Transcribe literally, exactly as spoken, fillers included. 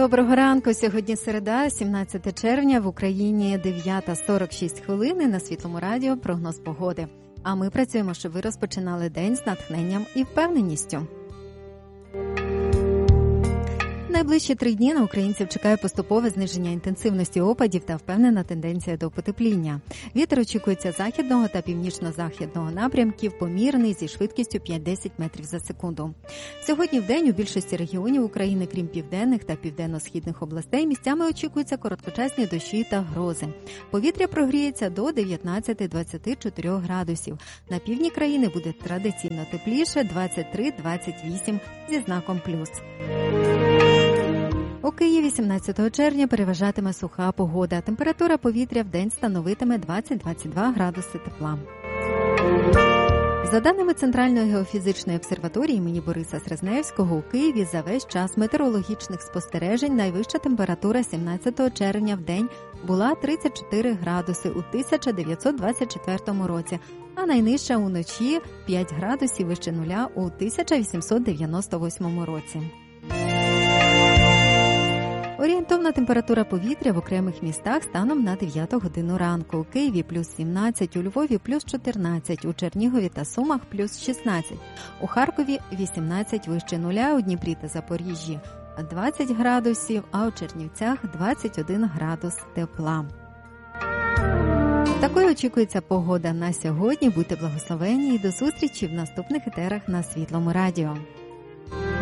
Доброго ранку. Сьогодні середа, сімнадцяте червня, в Україні дев'ята сорок шість хвилини, на Світлому радіо прогноз погоди. А ми працюємо, щоб ви розпочинали день з натхненням і впевненістю. Найближчі три дні на українців чекає поступове зниження інтенсивності опадів та впевнена тенденція до потепління. Вітер очікується західного та північно-західного напрямків, помірний, зі швидкістю п'ять-десять метрів за секунду. Сьогодні в день у більшості регіонів України, крім південних та південно-східних областей, місцями очікуються короткочасні дощі та грози. Повітря прогріється до дев'ятнадцять-двадцять чотири градусів. На півдні країни буде традиційно тепліше, двадцять три - двадцять вісім зі знаком плюс. У Києві сімнадцятого червня переважатиме суха погода. Температура повітря в день становитиме двадцять-двадцять два градуси тепла. За даними Центральної геофізичної обсерваторії імені Бориса Срезневського, у Києві за весь час метеорологічних спостережень найвища температура сімнадцятого червня в день була тридцять чотири градуси у тисяча дев'ятсот двадцять четвертому році, а найнижча уночі п'ять градусів вище нуля у тисяча вісімсот дев'яносто восьмому році. Орієнтовна температура повітря в окремих містах станом на дев'яту годину ранку. У Києві плюс сімнадцять, у Львові плюс чотирнадцять, у Чернігові та Сумах плюс шістнадцять, у Харкові вісімнадцять вище нуля, у Дніпрі та Запоріжжі двадцять градусів, а у Чернівцях двадцять один градус тепла. Такою очікується погода на сьогодні. Будьте благословені і до зустрічі в наступних етерах на Світлому радіо.